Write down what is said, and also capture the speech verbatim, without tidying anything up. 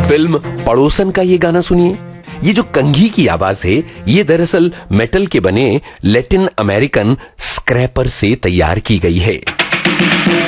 Film पड़ोसन का ये गाना सुनिए। ये जो कंघी की आवाज है, ये दरअसल मेटल के बने लैटिन अमेरिकन स्क्रैपर से तैयार की गई है।